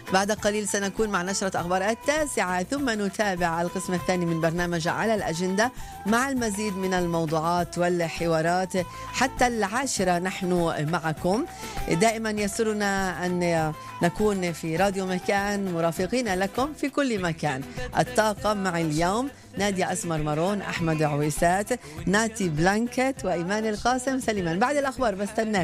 بعد قليل سنكون مع نشرة أخبار 9، ثم نتابع القسم الثاني من برنامج على الأجندة مع المزيد من الموضوعات والحوارات. حتى 10 نحن معكم. دائما يسرنا أن نكون في راديو مكان مرافقين لكم في كل مكان. الطاقم مع اليوم نادية أسمر مارون، أحمد عويسات، ناتي بلانكت، وإيمان القاسم سليمان. بعد الأخبار بستناك.